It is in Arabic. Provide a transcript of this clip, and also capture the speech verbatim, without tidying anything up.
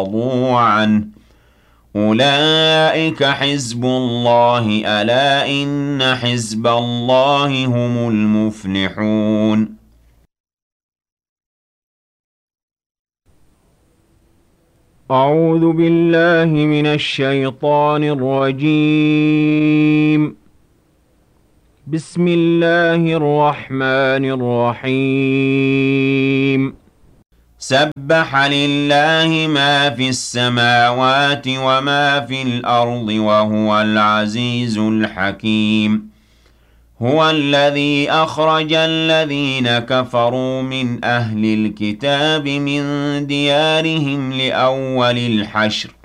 ورضوا عنه أولئك حزب الله ألا إن حزب الله هم المفلحون أعوذ بالله من الشيطان الرجيم بسم الله الرحمن الرحيم سبح لله ما في السماوات وما في الأرض وهو العزيز الحكيم هو الذي أخرج الذين كفروا من أهل الكتاب من ديارهم لأول الحشر